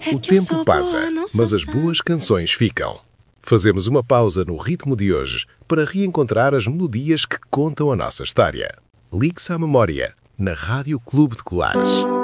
O tempo passa, mas as boas canções ficam. Fazemos uma pausa no ritmo de hoje para reencontrar as melodias que contam a nossa história. Ligue-se à memória, na Rádio Clube de Colares.